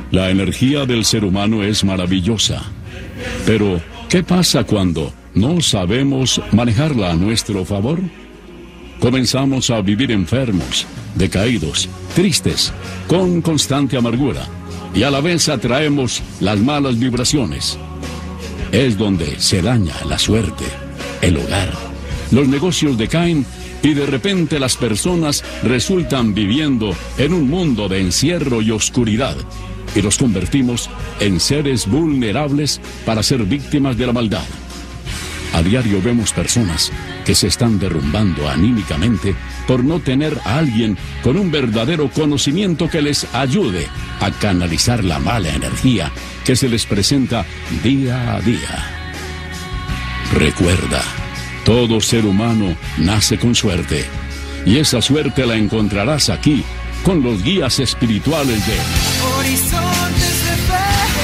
La energía del ser humano es maravillosa. Pero, ¿qué pasa cuando no sabemos manejarla a nuestro favor? Comenzamos a vivir enfermos, decaídos, tristes, con constante amargura, y a la vez atraemos las malas vibraciones. Es donde se daña la suerte, el hogar, los negocios decaen y de repente las personas resultan viviendo en un mundo de encierro y oscuridad, y los convertimos en seres vulnerables para ser víctimas de la maldad. A diario vemos personas que se están derrumbando anímicamente por no tener a alguien con un verdadero conocimiento que les ayude a canalizar la mala energía que se les presenta día a día. Recuerda, todo ser humano nace con suerte, y esa suerte la encontrarás aquí con los guías espirituales de Horizontes de Fe.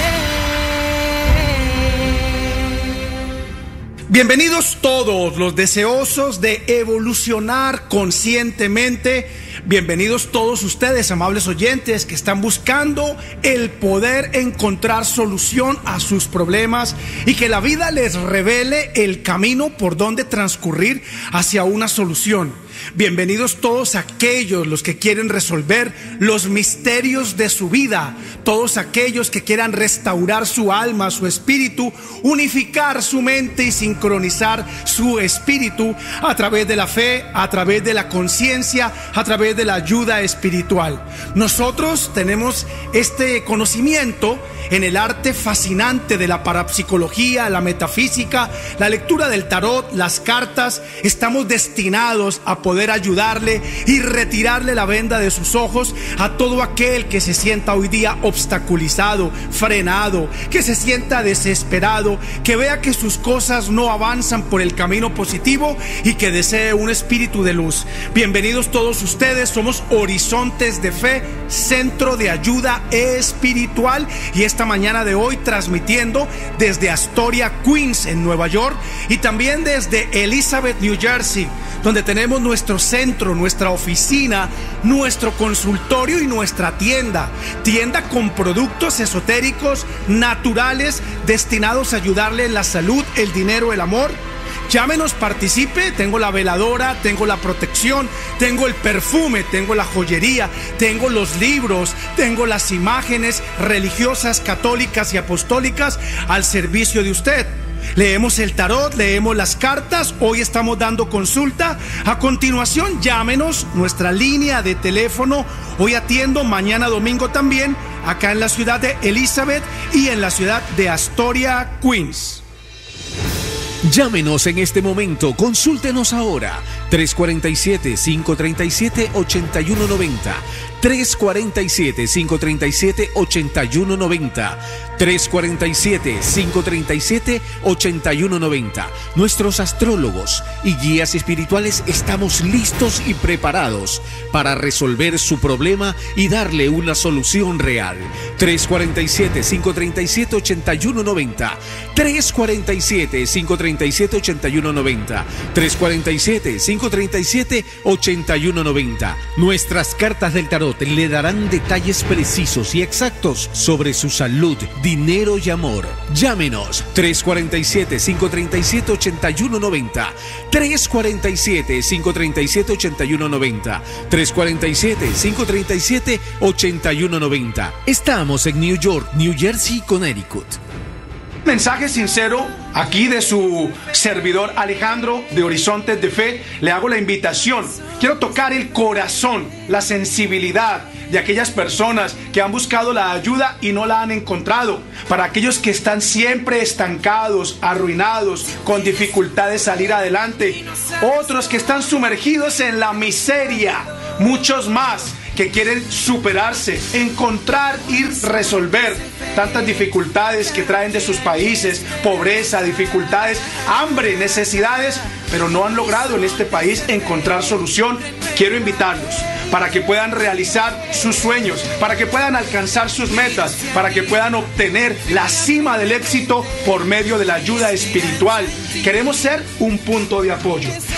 Bienvenidos todos los deseosos de evolucionar conscientemente. Bienvenidos todos ustedes, amables oyentes, que están buscando el poder encontrar solución a sus problemas y que la vida les revele el camino por donde transcurrir hacia una solución. Bienvenidos todos aquellos los que quieren resolver los misterios de su vida, todos aquellos que quieran restaurar su alma, su espíritu, unificar su mente y sincronizar su espíritu a través de la fe, a través de la conciencia, a través de la ayuda espiritual. Nosotros tenemos este conocimiento en el arte fascinante de la parapsicología, la metafísica, la lectura del tarot, las cartas. Estamos destinados a poder ayudarle y retirarle la venda de sus ojos a todo aquel que se sienta hoy día obstaculizado, frenado, que se sienta desesperado, que vea que sus cosas no avanzan por el camino positivo y que desee un espíritu de luz. Bienvenidos todos ustedes, somos Horizontes de Fe, centro de ayuda espiritual, y esta mañana de hoy transmitiendo desde Astoria, Queens, en Nueva York, y también desde Elizabeth, New Jersey, donde tenemos nuestro centro, nuestra oficina, nuestro consultorio y nuestra tienda con productos esotéricos naturales destinados a ayudarle en la salud, el dinero, el amor. Llámenos, participe. Tengo la veladora, tengo la protección, tengo el perfume, tengo la joyería, tengo los libros, tengo las imágenes religiosas, católicas y apostólicas al servicio de usted. Leemos el tarot, leemos las cartas. Hoy estamos dando consulta. A continuación, llámenos, nuestra línea de teléfono. Hoy atiendo, mañana domingo también, acá en la ciudad de Elizabeth y en la ciudad de Astoria, Queens. Llámenos en este momento, consúltenos ahora. 347-537-8190. 347-537-8190. 347-537-8190. Nuestros astrólogos y guías espirituales estamos listos y preparados para resolver su problema y darle una solución real. 347-537-8190. 347-537-8190. 347-537-8190. Nuestras cartas del tarot le darán detalles precisos y exactos sobre su salud, dinero y amor. Llámenos 347-537-8190. 347-537-8190. 347-537-8190. Estamos en New York, New Jersey, Connecticut. Mensaje sincero aquí de su servidor Alejandro de Horizontes de Fe. Le hago la invitación. Quiero tocar el corazón, la sensibilidad de aquellas personas que han buscado la ayuda y no la han encontrado. Para aquellos que están siempre estancados, arruinados, con dificultad de salir adelante. Otros que están sumergidos en la miseria. Muchos más que quieren superarse, encontrar y resolver tantas dificultades que traen de sus países, pobreza, dificultades, hambre, necesidades, pero no han logrado en este país encontrar solución. Quiero invitarlos para que puedan realizar sus sueños, para que puedan alcanzar sus metas, para que puedan obtener la cima del éxito por medio de la ayuda espiritual. Queremos ser un punto de apoyo.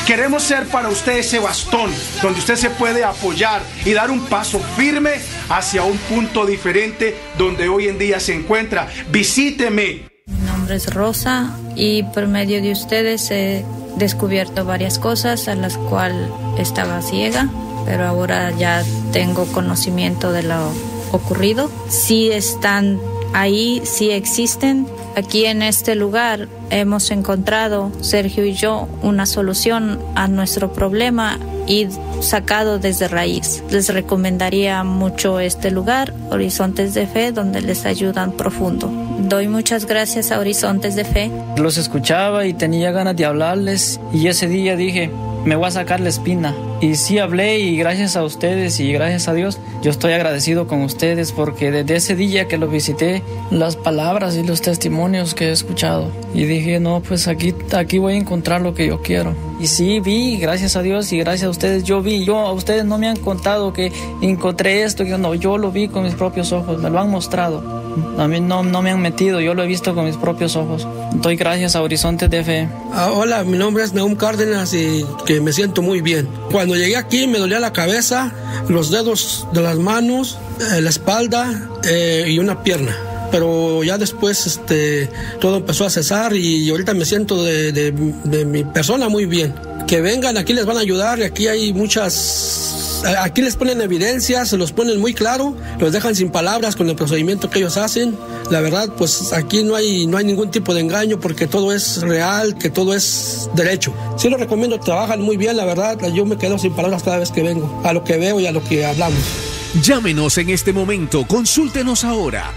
Queremos ser para usted ese bastón donde usted se puede apoyar y dar un paso firme hacia un punto diferente donde hoy en día se encuentra. Visíteme. Mi nombre es Rosa y por medio de ustedes he descubierto varias cosas a las cuales estaba ciega, pero ahora ya tengo conocimiento de lo ocurrido. Sí están ahí, sí existen. Aquí en este lugar hemos encontrado, Sergio y yo, una solución a nuestro problema y sacado desde raíz. Les recomendaría mucho este lugar, Horizontes de Fe, donde les ayudan profundo. Doy muchas gracias a Horizontes de Fe. Los escuchaba y tenía ganas de hablarles y ese día dije, me voy a sacar la espina. Y sí hablé y gracias a ustedes y gracias a Dios, yo estoy agradecido con ustedes porque desde ese día que los visité, las palabras y los testimonios que he escuchado. Y dije, no, pues aquí voy a encontrar lo que yo quiero. Y sí, vi, gracias a Dios y gracias a ustedes, a ustedes no me han contado que encontré esto, yo lo vi con mis propios ojos, me lo han mostrado. A mí no me han metido, yo lo he visto con mis propios ojos. Doy gracias a Horizontes de Fe. Hola, mi nombre es Nahum Cárdenas y que me siento muy bien. Cuando llegué aquí me dolía la cabeza, los dedos de las manos, la espalda y una pierna. Pero ya después todo empezó a cesar y ahorita me siento de mi persona muy bien. Que vengan, aquí les van a ayudar, aquí hay aquí les ponen evidencias, se los ponen muy claro, los dejan sin palabras con el procedimiento que ellos hacen. La verdad, pues aquí no hay ningún tipo de engaño porque todo es real, que todo es derecho. Sí lo recomiendo, trabajan muy bien, la verdad, yo me quedo sin palabras cada vez que vengo, a lo que veo y a lo que hablamos. Llámenos en este momento, consúltenos ahora,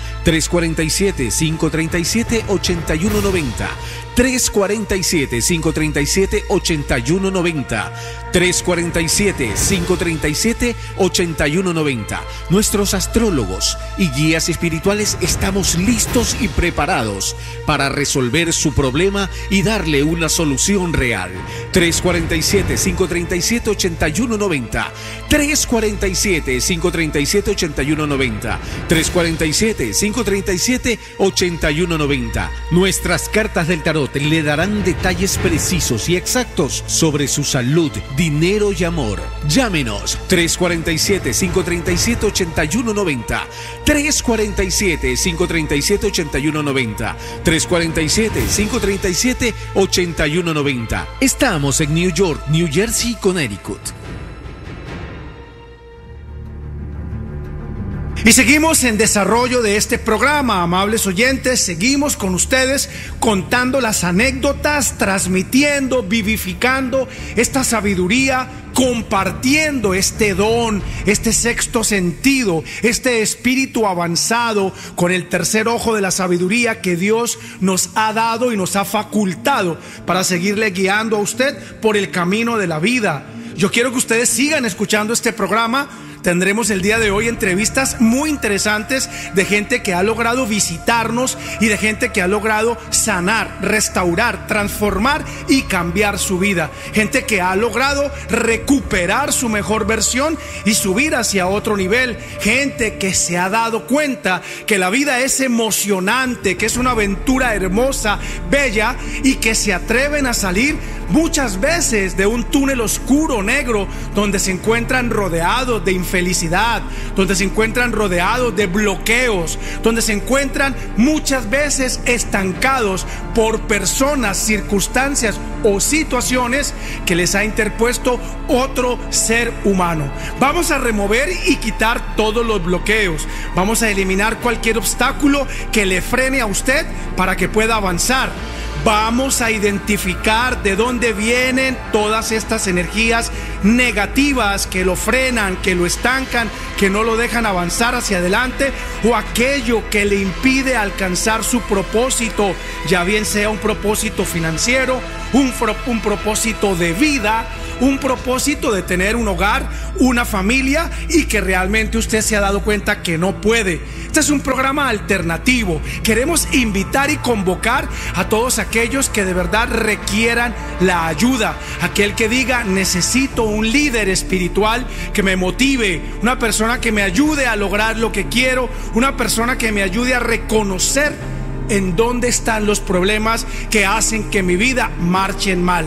347-537-8190, 347-537-8190, 347-537-8190. Nuestros astrólogos y guías espirituales estamos listos y preparados para resolver su problema y darle una solución real. 347-537-8190, 347-537-8190, 347-537-8190. Nuestras cartas del tarot le darán detalles precisos y exactos sobre su salud, dinero y amor. Llámenos 347-537-8190, 347-537-8190, 347-537-8190. Estamos en New York, New Jersey, Connecticut. Y seguimos en desarrollo de este programa, amables oyentes, seguimos con ustedes contando las anécdotas, transmitiendo, vivificando esta sabiduría, compartiendo este don, este sexto sentido, este espíritu avanzado con el tercer ojo de la sabiduría que Dios nos ha dado y nos ha facultado para seguirle guiando a usted por el camino de la vida. Yo quiero que ustedes sigan escuchando este programa. Tendremos el día de hoy entrevistas muy interesantes de gente que ha logrado visitarnos y de gente que ha logrado sanar, restaurar, transformar y cambiar su vida. Gente que ha logrado recuperar su mejor versión y subir hacia otro nivel. Gente que se ha dado cuenta que la vida es emocionante, que es una aventura hermosa, bella y que se atreven a salir muchas veces de un túnel oscuro, negro, donde se encuentran rodeados de infelicidad, donde se encuentran rodeados de bloqueos, donde se encuentran muchas veces estancados por personas, circunstancias o situaciones que les ha interpuesto otro ser humano. Vamos a remover y quitar todos los bloqueos. Vamos a eliminar cualquier obstáculo que le frene a usted para que pueda avanzar. Vamos a identificar de dónde vienen todas estas energías negativas que lo frenan, que lo estancan, que no lo dejan avanzar hacia adelante, o aquello que le impide alcanzar su propósito, ya bien sea un propósito financiero, un propósito de vida, un propósito de tener un hogar, una familia, y que realmente usted se ha dado cuenta que no puede. Este es un programa alternativo. Queremos invitar y convocar a todos aquellos que de verdad requieran la ayuda. Aquel que diga, necesito un líder espiritual que me motive, una persona que me ayude a lograr lo que quiero, una persona que me ayude a reconocer en dónde están los problemas que hacen que mi vida marche mal.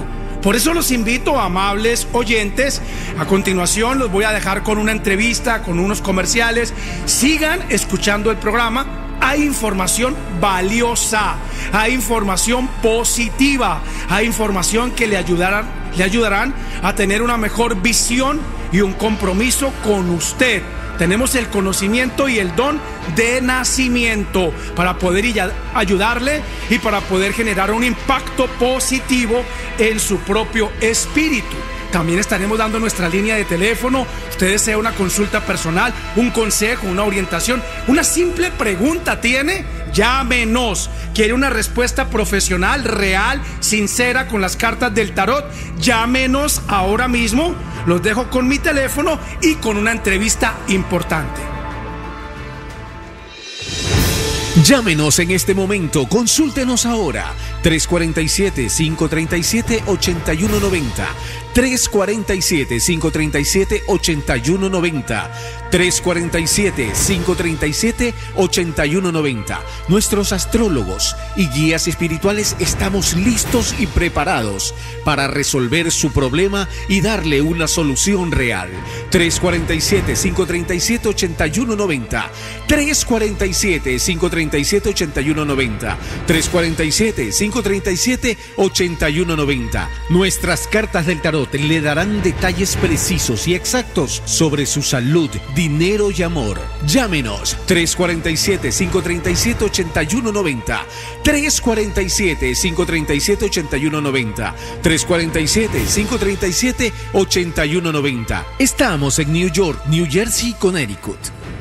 Por eso los invito, amables oyentes. A continuación los voy a dejar con una entrevista, con unos comerciales. Sigan escuchando el programa. Hay información valiosa, hay información positiva, hay información que le ayudarán a tener una mejor visión y un compromiso con usted. Tenemos el conocimiento y el don de nacimiento para poder ayudarle y para poder generar un impacto positivo en su propio espíritu. También estaremos dando nuestra línea de teléfono. Usted desea una consulta personal, un consejo, una orientación, una simple pregunta tiene, llámenos. ¿Quiere una respuesta profesional, real, sincera con las cartas del tarot? Llámenos ahora mismo. Los dejo con mi teléfono y con una entrevista importante. Llámenos en este momento, consúltenos ahora. 347-537-8190. 347-537-8190. 347-537-8190. Nuestros astrólogos y guías espirituales estamos listos y preparados para resolver su problema y darle una solución real. 347-537-8190. 347-537-8190. 347-537-8190. Nuestras cartas del tarot le darán detalles precisos y exactos sobre su salud, dinero y amor. Llámenos 347-537-8190. 347-537-8190. 347-537-8190. Estamos en New York, New Jersey y Connecticut.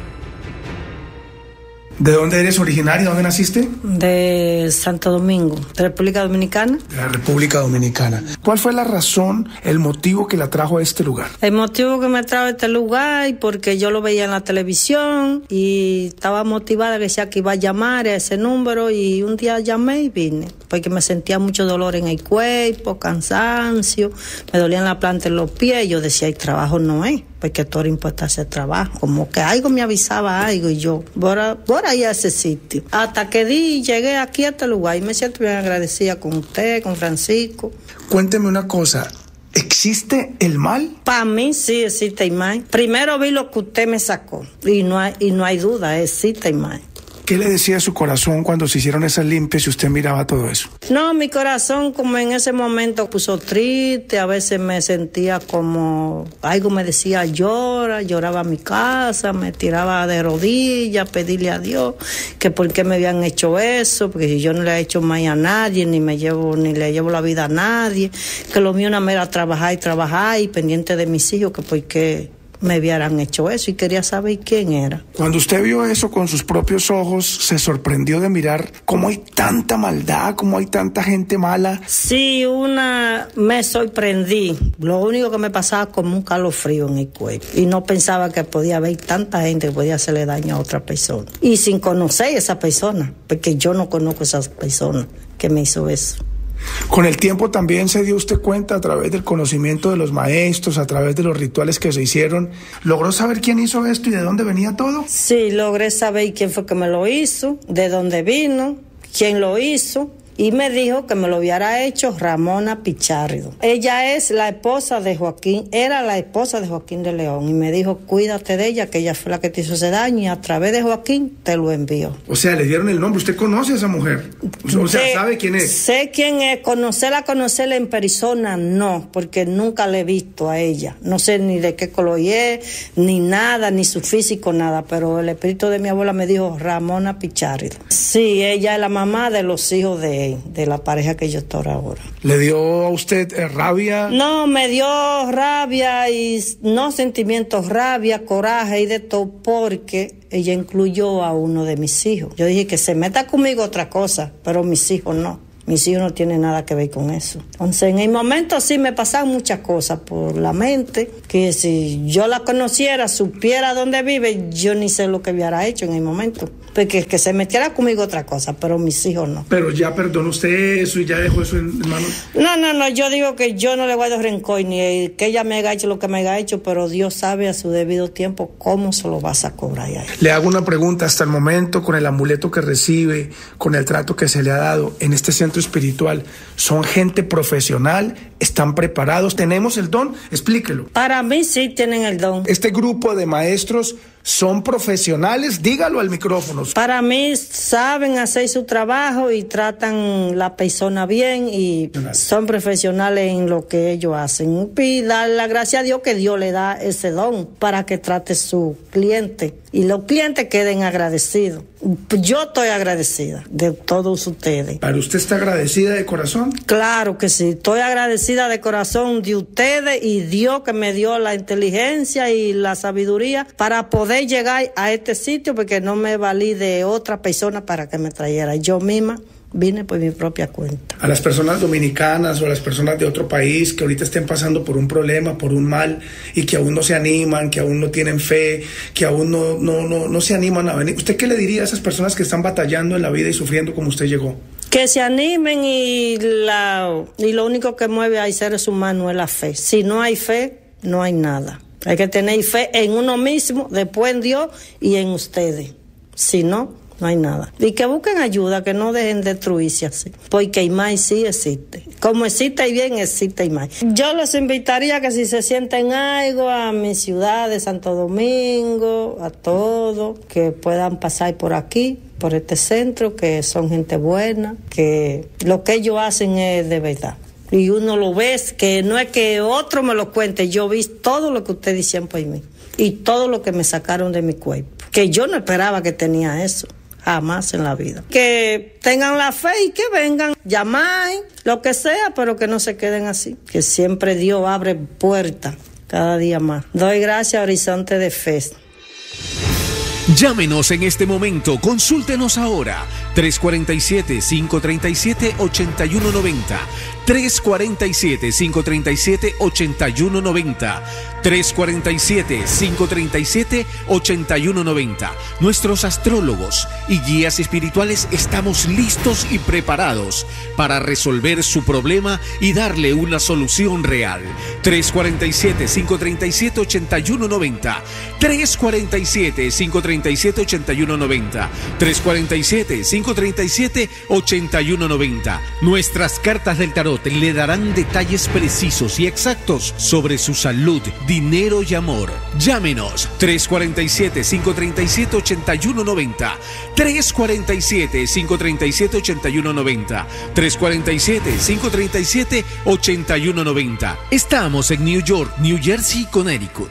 ¿De dónde eres originario? ¿Dónde naciste? De Santo Domingo, de República Dominicana. De la República Dominicana. ¿Cuál fue la razón, el motivo que la trajo a este lugar? El motivo que me trajo a este lugar, porque yo lo veía en la televisión y estaba motivada, decía que iba a llamar a ese número y un día llamé y vine, porque me sentía mucho dolor en el cuerpo, cansancio, me dolían la planta en los pies, yo decía, el trabajo no es, porque todo era impuesto a hacer trabajo, como que algo me avisaba algo y yo, por ahí a ese sitio. Hasta que llegué aquí a este lugar y me siento bien agradecida con usted, con Francisco. Cuénteme una cosa, ¿existe el mal? Para mí sí existe el mal. Primero vi lo que usted me sacó y no hay duda, existe el mal. ¿Qué le decía a su corazón cuando se hicieron esas limpias y usted miraba todo eso? No, mi corazón como en ese momento puso triste, a veces me sentía como, algo me decía lloraba a mi casa, me tiraba de rodillas, pedirle a Dios que por qué me habían hecho eso, porque yo no le he hecho mal a nadie, ni le llevo la vida a nadie, que lo mío no era trabajar y pendiente de mis hijos, que por qué me hubieran hecho eso, y quería saber quién era. Cuando usted vio eso con sus propios ojos, ¿se sorprendió de mirar cómo hay tanta maldad, cómo hay tanta gente mala? Sí, me sorprendí. Lo único que me pasaba como un calofrío en el cuerpo, y no pensaba que podía haber tanta gente que podía hacerle daño a otra persona, y sin conocer a esa persona, porque yo no conozco a esa persona que me hizo eso. Con el tiempo también se dio usted cuenta, a través del conocimiento de los maestros, a través de los rituales que se hicieron, ¿logró saber quién hizo esto y de dónde venía todo? Sí, logré saber quién fue que me lo hizo, de dónde vino, quién lo hizo. Y me dijo que me lo hubiera hecho Ramona Pichardo. Ella es la esposa de Joaquín, era la esposa de Joaquín de León. Y me dijo, cuídate de ella, que ella fue la que te hizo ese daño y a través de Joaquín te lo envió. O sea, le dieron el nombre. ¿Usted conoce a esa mujer? O sea, ¿sabe quién es? Sé quién es. Conocerla en persona, no, porque nunca la he visto a ella. No sé ni de qué color es, ni nada, ni su físico, nada. Pero el espíritu de mi abuela me dijo Ramona Pichardo. Sí, ella es la mamá de los hijos de la pareja que yo estoy ahora. ¿Le dio a usted rabia? No, me dio rabia y no sentimientos, rabia, coraje y de todo, porque ella incluyó a uno de mis hijos. Yo dije que se meta conmigo otra cosa, pero mis hijos no. Mis hijos no tienen nada que ver con eso. Entonces, en el momento sí me pasaban muchas cosas por la mente, que si yo la conociera, supiera dónde vive, yo ni sé lo que hubiera hecho en el momento. Porque que se metiera conmigo otra cosa, pero mis hijos no. Pero ya perdonó usted eso y ya dejó eso en manos. No, yo digo que yo no le guardo rencor, ni que ella me haya hecho lo que me haya hecho, pero Dios sabe a su debido tiempo cómo se lo vas a cobrar a ella. Le hago una pregunta, hasta el momento, con el amuleto que recibe, con el trato que se le ha dado, en este centro espiritual. ¿Son gente profesional? ¿Están preparados? ¿Tenemos el don? Explíquelo. Para mí sí tienen el don. Este grupo de maestros son profesionales, dígalo al micrófono. Para mí saben hacer su trabajo y tratan la persona bien y son profesionales en lo que ellos hacen. Y darle la gracia a Dios que Dios le da ese don para que trate su cliente y los clientes queden agradecidos. Yo estoy agradecida de todos ustedes. ¿Para usted está agradecida de corazón? Claro que sí, estoy agradecida de corazón de ustedes y Dios que me dio la inteligencia y la sabiduría para poder llegar a este sitio, porque no me valí de otra persona para que me trajera. Yo misma vine por mi propia cuenta. A las personas dominicanas o a las personas de otro país que ahorita estén pasando por un problema, por un mal, y que aún no se animan, que aún no tienen fe, que aún no se animan a venir, ¿usted qué le diría a esas personas que están batallando en la vida y sufriendo como usted llegó? Que se animen y lo único que mueve a seres humanos es la fe. Si no hay fe, no hay nada. Hay que tener fe en uno mismo, después en Dios y en ustedes. Si no, no hay nada. Y que busquen ayuda, que no dejen destruirse así. Porque IMAI sí existe. Como existe y bien, existe IMAI. Yo les invitaría que si se sienten algo a mi ciudad de Santo Domingo, a todos, que puedan pasar por aquí, por este centro, que son gente buena, que lo que ellos hacen es de verdad. Y uno lo ve, que no es que otro me lo cuente, yo vi todo lo que ustedes decían por mí y todo lo que me sacaron de mi cuerpo, que yo no esperaba que tenía eso, jamás en la vida. Que tengan la fe y que vengan, llamar, lo que sea, pero que no se queden así, que siempre Dios abre puertas cada día más. Doy gracias a Horizonte de Fe. Llámenos en este momento, consúltenos ahora, 347-537-8190, 347-537-8190, 347-537-8190. Nuestros astrólogos y guías espirituales estamos listos y preparados para resolver su problema y darle una solución real. 347-537-8190, 347-537-8190, 347-537-8190. Nuestras cartas del tarot le darán detalles precisos y exactos sobre su salud, dinero y amor. Llámenos 347-537-8190, 347-537-8190, 347-537-8190. Estamos en New York, New Jersey, Connecticut.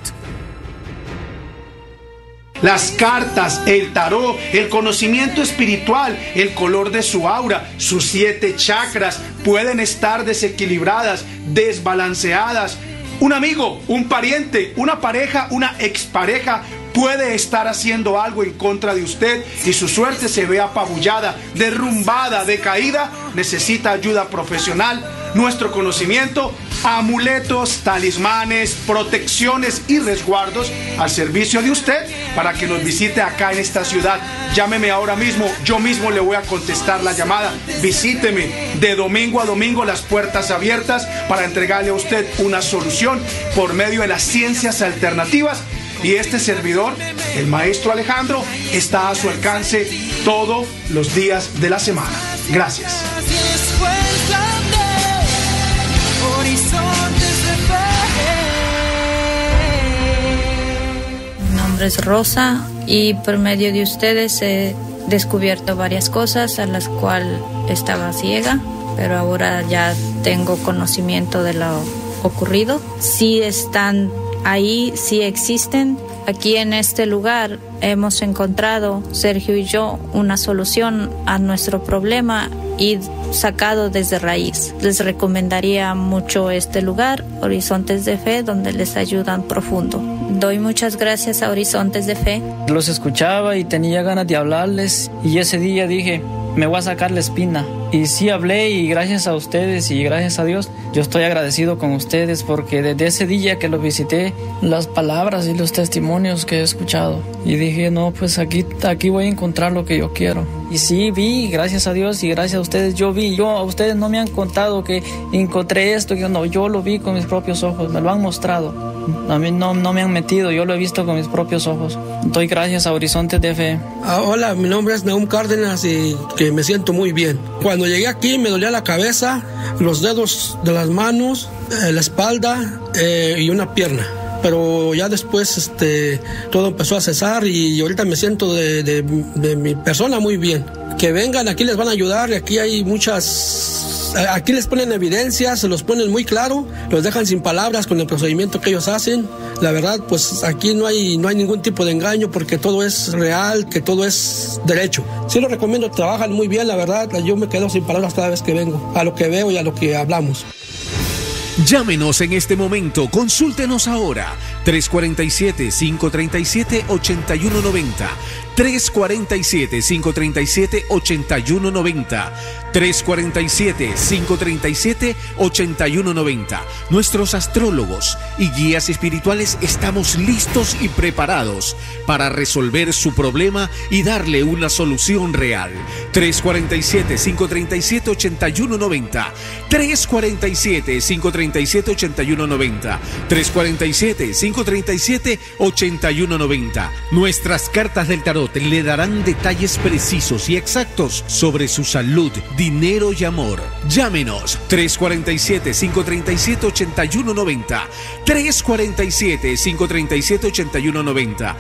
Las cartas, el tarot, el conocimiento espiritual, el color de su aura, sus 7 chakras pueden estar desequilibradas, desbalanceadas. Un amigo, un pariente, una pareja, una expareja puede estar haciendo algo en contra de usted y su suerte se ve apabullada, derrumbada, decaída. Necesita ayuda profesional. Nuestro conocimiento, amuletos, talismanes, protecciones y resguardos al servicio de usted para que nos visite acá en esta ciudad. Llámeme ahora mismo, yo mismo le voy a contestar la llamada. Visíteme de domingo a domingo, las puertas abiertas para entregarle a usted una solución por medio de las ciencias alternativas. Y este servidor, el maestro Alejandro, está a su alcance todos los días de la semana. Gracias. Mi nombre es Rosa y por medio de ustedes he descubierto varias cosas a las cuales estaba ciega, pero ahora ya tengo conocimiento de lo ocurrido. Sí están ahí, sí existen. Aquí en este lugar hemos encontrado, Sergio y yo, una solución a nuestro problema y sacado desde raíz. Les recomendaría mucho este lugar, Horizontes de Fe, donde les ayudan profundo. Doy muchas gracias a Horizontes de Fe. Los escuchaba y tenía ganas de hablarles y ese día dije, me voy a sacar la espina. Y sí hablé y gracias a ustedes y gracias a Dios, yo estoy agradecido con ustedes porque desde ese día que los visité, las palabras y los testimonios que he escuchado. Y dije, no, pues aquí voy a encontrar lo que yo quiero. Y sí, vi, gracias a Dios y gracias a ustedes, yo a ustedes no me han contado que encontré esto, yo lo vi con mis propios ojos, me lo han mostrado. A mí no me han metido, yo lo he visto con mis propios ojos. Doy gracias a Horizontes de Fe. Hola, mi nombre es Nahum Cárdenas y que me siento muy bien. Cuando llegué aquí me dolía la cabeza, los dedos de las manos, la espalda y una pierna. Pero ya después todo empezó a cesar y ahorita me siento de mi persona muy bien. Que vengan, aquí les van a ayudar, aquí hay muchas... Aquí les ponen evidencias, se los ponen muy claro, los dejan sin palabras con el procedimiento que ellos hacen. La verdad, pues aquí no hay ningún tipo de engaño porque todo es real, que todo es derecho. Sí lo recomiendo, trabajan muy bien, la verdad, yo me quedo sin palabras cada vez que vengo, a lo que veo y a lo que hablamos. Llámenos en este momento, consúltenos ahora, 347-537-8190, 347-537-8190, 347-537-8190. Nuestros astrólogos y guías espirituales estamos listos y preparados para resolver su problema y darle una solución real. 347-537-8190, 347-537-8190, 347-537-8190. Nuestras cartas del tarot le darán detalles precisos y exactos sobre su salud, dinero y amor. Llámenos 347-537-8190, 347-537-8190,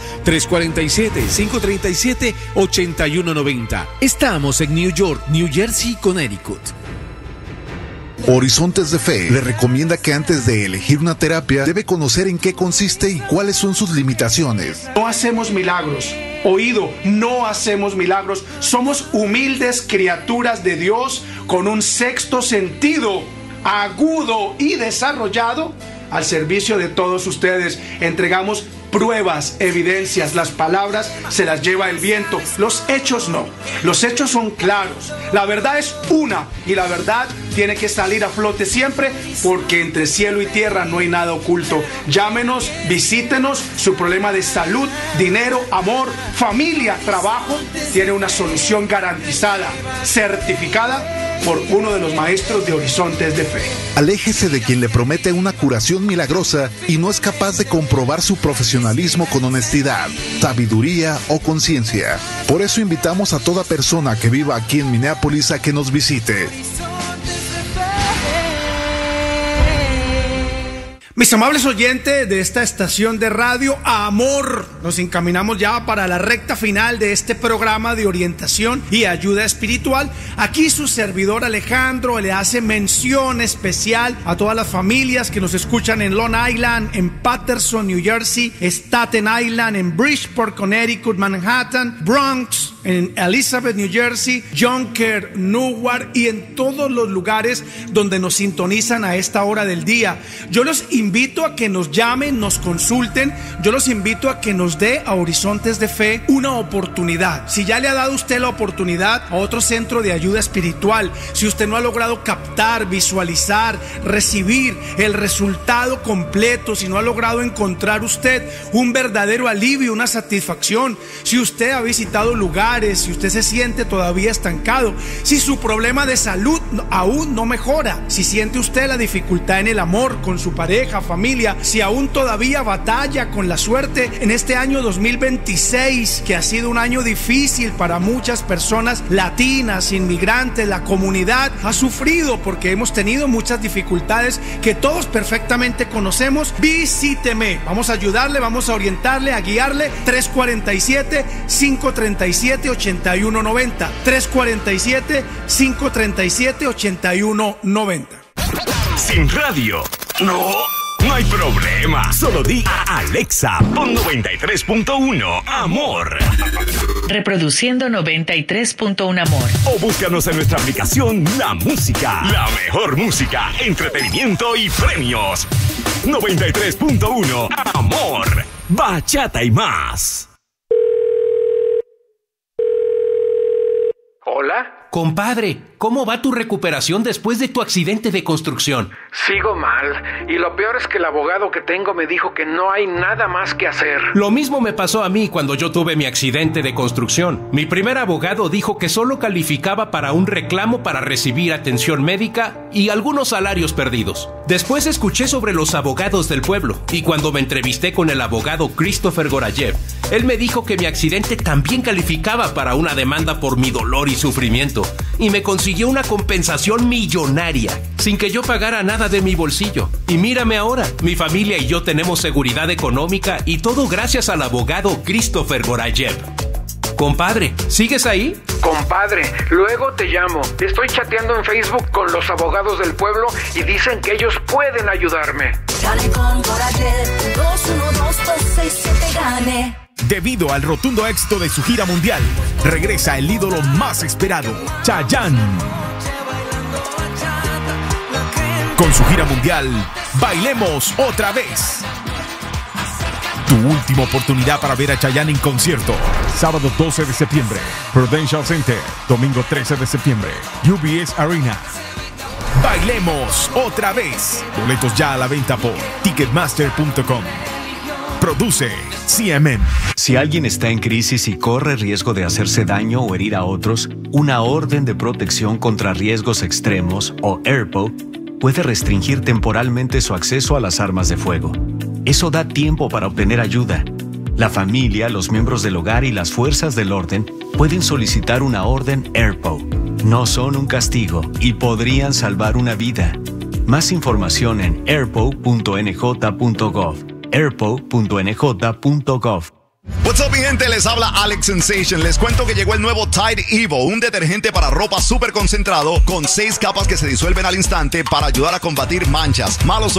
347-537-8190. Estamos en New York, New Jersey, Connecticut. Horizontes de Fe le recomienda que antes de elegir una terapia debe conocer en qué consiste y cuáles son sus limitaciones. No hacemos milagros. Oído, no hacemos milagros. Somos humildes criaturas de Dios con un sexto sentido agudo y desarrollado al servicio de todos ustedes. Entregamos pruebas, evidencias, las palabras se las lleva el viento, los hechos no. Los hechos son claros, la verdad es una y la verdad tiene que salir a flote siempre porque entre cielo y tierra no hay nada oculto. Llámenos, visítenos, su problema de salud, dinero, amor, familia, trabajo, tiene una solución garantizada, certificada por uno de los maestros de Horizontes de Fe. Aléjese de quien le promete una curación milagrosa y no es capaz de comprobar su profesionalismo con honestidad, sabiduría o conciencia. Por eso invitamos a toda persona que viva aquí en Minneapolis a que nos visite. Mis amables oyentes de esta estación de radio Amor, nos encaminamos ya para la recta final de este programa de orientación y ayuda espiritual. Aquí su servidor Alejandro le hace mención especial a todas las familias que nos escuchan en Long Island, en Paterson, New Jersey, Staten Island, en Bridgeport, Connecticut, Manhattan, Bronx, en Elizabeth, New Jersey, Yonkers, Newark y en todos los lugares donde nos sintonizan a esta hora del día. Yo los invito a que nos llamen, nos consulten. Yo los invito a que nos dé a Horizontes de Fe una oportunidad. Si ya le ha dado usted la oportunidad a otro centro de ayuda espiritual, si usted no ha logrado captar, visualizar, recibir el resultado completo, si no ha logrado encontrar usted un verdadero alivio, una satisfacción, si usted ha visitado lugares, si usted se siente todavía estancado, si su problema de salud aún no mejora, si siente usted la dificultad en el amor con su pareja, familia, si aún todavía batalla con la suerte en este año 2026, que ha sido un año difícil para muchas personas latinas, inmigrantes, la comunidad ha sufrido porque hemos tenido muchas dificultades que todos perfectamente conocemos, visíteme, vamos a ayudarle, vamos a orientarle, a guiarle. 347-537-8190, 347-537-8190. Sin radio, no hay problema. Solo di a Alexa, pon 93.1 Amor. Reproduciendo 93.1 Amor. O búscanos en nuestra aplicación La Música. La mejor música, entretenimiento y premios. 93.1 Amor. Bachata y más. Hola. Compadre, ¿cómo va tu recuperación después de tu accidente de construcción? Sigo mal, y lo peor es que el abogado que tengo me dijo que no hay nada más que hacer. Lo mismo me pasó a mí cuando yo tuve mi accidente de construcción. Mi primer abogado dijo que solo calificaba para un reclamo para recibir atención médica y algunos salarios perdidos. Después escuché sobre los abogados del pueblo, y cuando me entrevisté con el abogado Christopher Gorayev, él me dijo que mi accidente también calificaba para una demanda por mi dolor y sufrimiento, y me consiguió una compensación millonaria, sin que yo pagara nada de mi bolsillo. Y mírame ahora, mi familia y yo tenemos seguridad económica y todo gracias al abogado Christopher Gorayev. Compadre, ¿sigues ahí? Compadre, luego te llamo. Estoy chateando en Facebook con los abogados del pueblo y dicen que ellos pueden ayudarme. Gane con Gorayev, 212-267 gane. Debido al rotundo éxito de su gira mundial, regresa el ídolo más esperado, Chayanne. Con su gira mundial, Bailemos Otra Vez. Tu última oportunidad para ver a Chayanne en concierto. Sábado 12 de septiembre, Prudential Center. Domingo 13 de septiembre, UBS Arena. Bailemos Otra Vez. Boletos ya a la venta por Ticketmaster.com. Produce CMM. Si alguien está en crisis y corre riesgo de hacerse daño o herir a otros, una orden de protección contra riesgos extremos, o ERPO, puede restringir temporalmente su acceso a las armas de fuego. Eso da tiempo para obtener ayuda. La familia, los miembros del hogar y las fuerzas del orden pueden solicitar una orden ERPO. No son un castigo y podrían salvar una vida. Más información en erpo.nj.gov. erpo.nj.gov. What's up, mi gente? Les habla Alex Sensation. Les cuento que llegó el nuevo Tide Evo, un detergente para ropa súper concentrado con 6 capas que se disuelven al instante para ayudar a combatir manchas, malos